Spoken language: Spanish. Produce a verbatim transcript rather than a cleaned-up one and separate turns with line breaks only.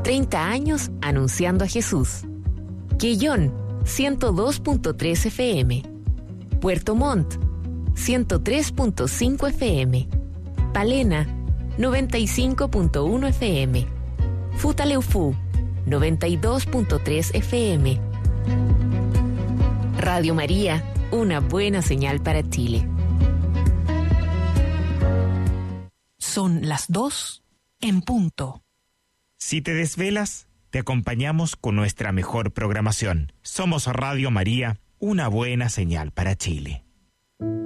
treinta años anunciando a Jesús. Quellón, ciento dos punto tres F M. Puerto Montt, ciento tres punto cinco F M. Palena, noventa y cinco punto uno F M. Futaleufú, noventa y dos punto tres F M. Radio María, una buena señal para Chile.
Son las dos en punto.
Si te desvelas, te acompañamos con nuestra mejor programación. Somos Radio María, una buena señal para Chile.